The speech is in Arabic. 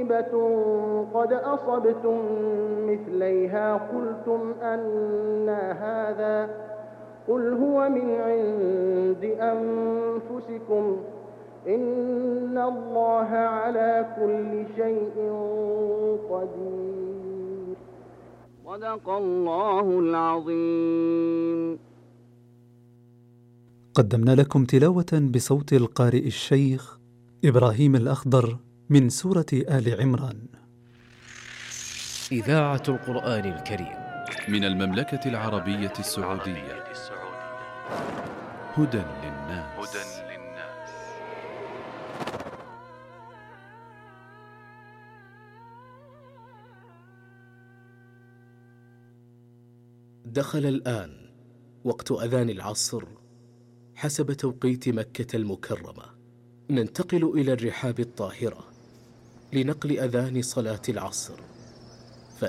قد أصبتم مثليها قلتم أنى هذا قل هو من عند أنفسكم إن الله على كل شيء قدير. صدق الله العظيم. قدمنا لكم تلاوة بصوت القارئ الشيخ إبراهيم الأخضر من سورة آل عمران. إذاعة القرآن الكريم من المملكة العربية السعودية. هدى للناس. دخل الآن وقت أذان العصر حسب توقيت مكة المكرمة. ننتقل إلى الرحاب الطاهرة لنقل أذان صلاة العصر.